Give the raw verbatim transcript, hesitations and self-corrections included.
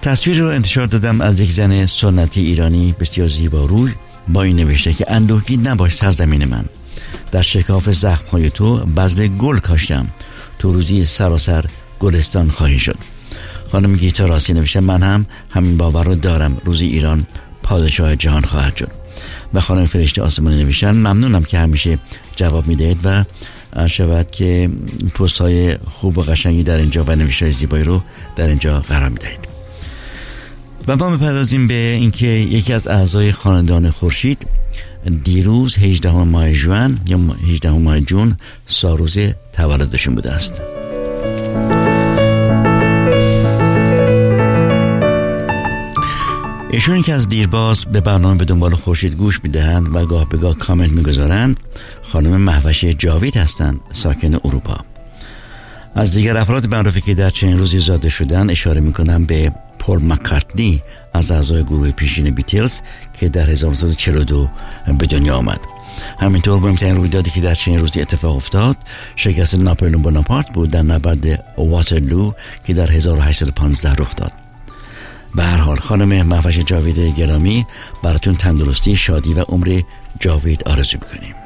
تصویر رو انتشار دادم از یک زن سنتی ایرانی بسیار زیباروی با این نوشته که اندوهگین نباش سرزمین من، در شکاف زخم‌های تو بذل گل کاشتم، تو روزی سراسر گلستان خواهی شد. خانم گیتا راسی نوشته من هم همین باور رو دارم، روزی ایران پادشاه جهان خواهد شد. و خانم فرشته آسمانی نوشتن ممنونم که همیشه جواب میدهید و شود که پست های خوب و قشنگی در اینجا و نوشته های زیبایی رو در اینجا قرار میدهید. و ما میپردازیم به اینکه یکی از اعضای خاندان خورشید دیروز هجدهم ماه ژوئن یا هجدهم ماه جون سالروز تولدشون بوده است. ایشون که از دیرباز به برنامه به دنبال خورشید گوش میدهند و گاه به گاه کامنت میگذارند خانم مهوش جاوید هستند، ساکن اروپا. از دیگر افراد معروفی که در چنین روزی زاده شدن اشاره میکنم به پول مکارتنی از اعضای گروه پیشین بیتلز که در هزار و نهصد و چهل و دو به دنیا آمد. همینطور مهمترین رویدادی که در چنین روزی اتفاق افتاد شکست ناپلئون بوناپارت بود در نبرد واترلو که در هزار و هشتصد و پانزده رخ داد. به هر حال خانم مهوش جاوید گرامی براتون تندرستی، شادی و عمر جاوید آرزو میکنیم.